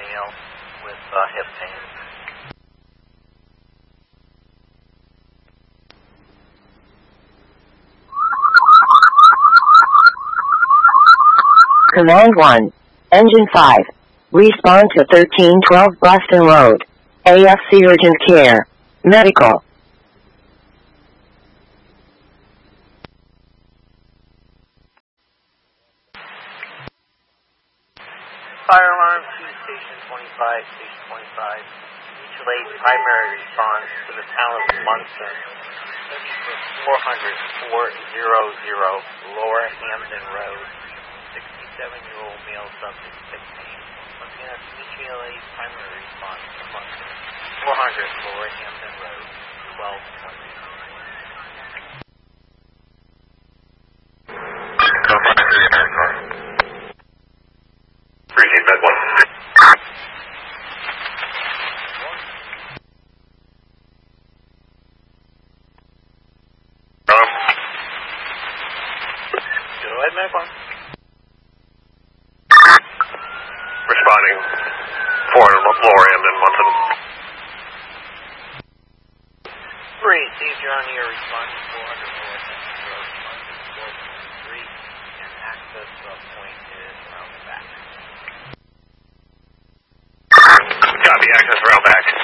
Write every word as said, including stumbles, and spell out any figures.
male with uh, hip pain. Command one. Engine five. Respond to thirteen twelve Boston Road. A F C Urgent Care. Medical. Fire alarm to Station twenty-five, Station twenty-five. Mutual aid primary response to the town of Munson. four hundred, four hundred, Lower Hampton Road. sixty-seven-year-old male subject, sick pain. Once again, that's mutual aid primary response to Munson. four hundred, Lower Hampton Road, twelve twenty. Appreciate that one. Um, Go ahead, Medic one. responding. four hundred Lower Hampton, Munson. Three, see if you're on the air responding. four hundred Lower Hampton Road, Munson, twelve twenty-three, and access uh, point is around the back. Copy, access around back.